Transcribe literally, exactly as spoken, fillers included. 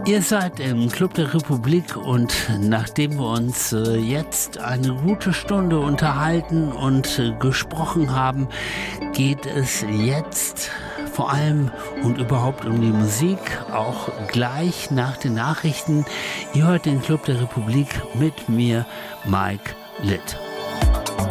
Ihr seid im Club der Republik und nachdem wir uns äh, jetzt eine gute Stunde unterhalten und äh, gesprochen haben, geht es jetzt vor allem und überhaupt um die Musik, auch gleich nach den Nachrichten. Ihr hört den Club der Republik mit mir, Mike Litt.